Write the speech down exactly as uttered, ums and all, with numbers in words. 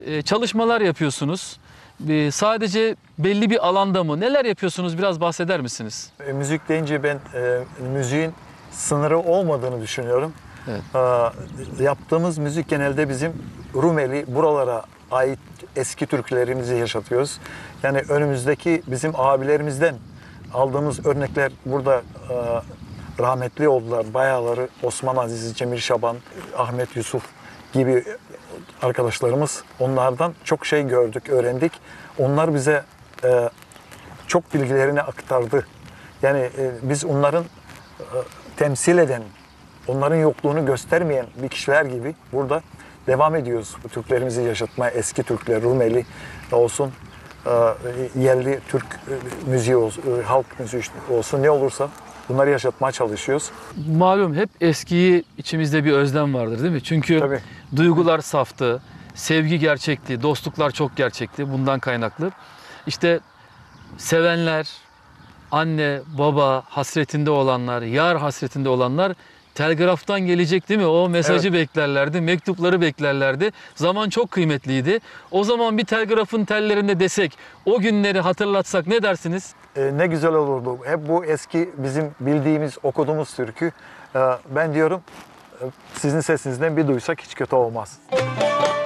Ee, çalışmalar yapıyorsunuz. Ee, sadece belli bir alanda mı? Neler yapıyorsunuz? Biraz bahseder misiniz? E, müzik deyince ben e, müziğin sınırı olmadığını düşünüyorum. Evet. E, yaptığımız müzik genelde bizim Rumeli, buralara ait eski türkülerimizi yaşatıyoruz. Yani önümüzdeki bizim abilerimizden aldığımız örnekler burada e, rahmetli oldular. Bayağıları Osman Aziz, Cemil Şaban, Ahmet Yusuf gibi arkadaşlarımız, onlardan çok şey gördük, öğrendik. Onlar bize e, çok bilgilerini aktardı. Yani e, biz onların e, temsil eden, onların yokluğunu göstermeyen bir kişiler gibi burada devam ediyoruz. Bu Türklerimizi yaşatmaya, eski Türkler, Rumeli olsun, e, yerli Türk e, müziği olsun, e, halk müziği olsun, ne olursa bunları yaşatmaya çalışıyoruz. Malum hep eskiyi içimizde bir özlem vardır değil mi? Çünkü Tabii. duygular saftı, sevgi gerçekti, dostluklar çok gerçekti. Bundan kaynaklı. İşte sevenler, anne, baba hasretinde olanlar, yar hasretinde olanlar telgraftan gelecek değil mi? O mesajı Evet. beklerlerdi, mektupları beklerlerdi. Zaman çok kıymetliydi. O zaman bir telgrafın tellerinde desek, o günleri hatırlatsak ne dersiniz? E, ne güzel olurdu. Hep bu eski bizim bildiğimiz, okuduğumuz türkü. E, ben diyorum e, sizin sesinizden bir duysak hiç kötü olmaz.